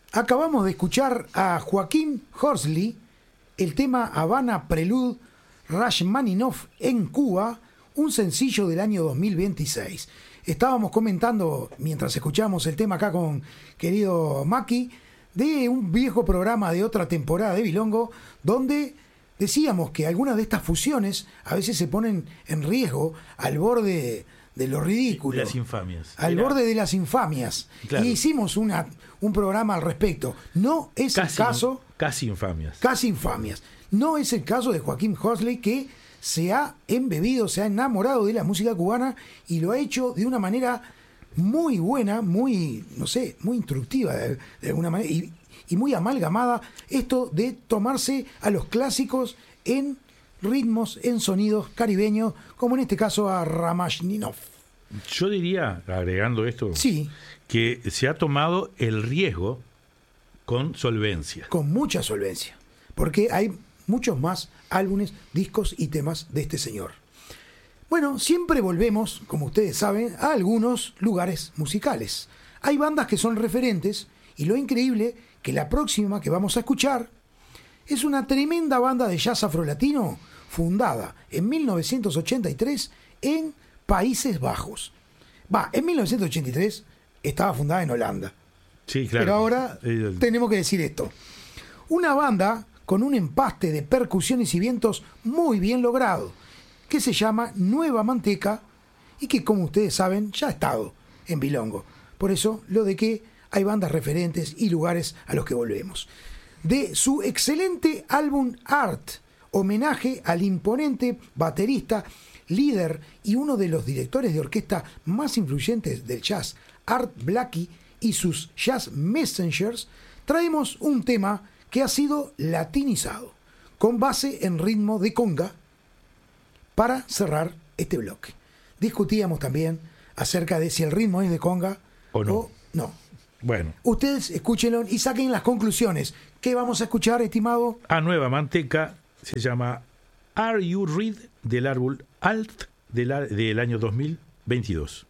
Acabamos de escuchar a Joaquín Horsley, el tema Habana Prelude Rachmaninoff en Cuba, un sencillo del año 2026. Estábamos comentando, mientras escuchamos el tema acá con querido Maki, de un viejo programa de otra temporada de Bilongo, donde decíamos que algunas de estas fusiones a veces se ponen en riesgo al borde de lo ridículo. De las infamias. Al borde de las infamias. Claro. Y hicimos un programa al respecto. No es el caso... Casi infamias. Casi infamias. No es el caso de Joaquín Horsley, que se ha embebido, se ha enamorado de la música cubana y lo ha hecho de una manera muy buena, muy, no sé, muy instructiva de alguna manera y muy amalgamada. Esto de tomarse a los clásicos en ritmos, en sonidos caribeños, como en este caso a Rachmaninoff. Yo diría, agregando esto, sí, que se ha tomado el riesgo con solvencia. Con mucha solvencia, porque hay muchos más álbumes, discos y temas de este señor. Bueno, siempre volvemos, como ustedes saben, a algunos lugares musicales. Hay bandas que son referentes y lo increíble que la próxima que vamos a escuchar es una tremenda banda de jazz afrolatino fundada en 1983 en Países Bajos. En 1983 estaba fundada en Holanda. Sí, claro. Pero ahora tenemos que decir esto. Una banda con un empaste de percusiones y vientos muy bien logrado, que se llama Nueva Manteca y que, como ustedes saben, ya ha estado en Bilongo. Por eso, lo de que hay bandas referentes y lugares a los que volvemos. De su excelente álbum Art, homenaje al imponente baterista, líder y uno de los directores de orquesta más influyentes del jazz, Art Blakey, y sus Jazz Messengers, traemos un tema que ha sido latinizado, con base en ritmo de conga, para cerrar este bloque. Discutíamos también acerca de si el ritmo es de conga o no. Bueno. Ustedes escúchenlo y saquen las conclusiones. ¿Qué vamos a escuchar, estimado? A Nueva Manteca se llama Are You Read, del árbol Alt del año 2022.